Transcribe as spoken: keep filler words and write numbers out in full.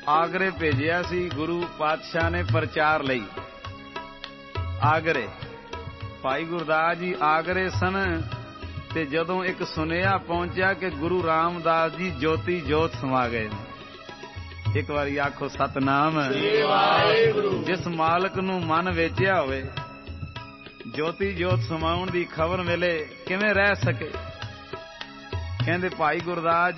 ਆਗਰੇ ਭੇਜਿਆ ਸੀ ਗੁਰੂ ਪਾਤਸ਼ਾਹ ਨੇ ਪ੍ਰਚਾਰ ਲਈ। ਆਗਰੇ ਭਾਈ ਗੁਰਦਾਸ ਜੀ ਆਗਰੇ ਸਨ ਤੇ ਜਦੋਂ ਇੱਕ ਸੁਨੇਹਾ ਪਹੁੰਚਿਆ ਕਿ ਗੁਰੂ ਰਾਮਦਾਸ ਜੀ ਜੋਤੀ ਜੋਤ ਸਮਾ ਗਏ ਨੇ। ਇੱਕ ਵਾਰੀ ਆਖੋ ਸਤਨਾਮ। ਜਿਸ ਮਾਲਕ ਨੂੰ ਮਨ ਵੇਚਿਆ ਹੋਵੇ ਜੋਤੀ ਜੋਤ ਸਮਾਉਣ ਦੀ ਖਬਰ ਮਿਲੇ ਕਿਵੇਂ ਰਹਿ ਸਕੇ। ਕਹਿੰਦੇ ਭਾਈ ਗੁਰਦਾਸ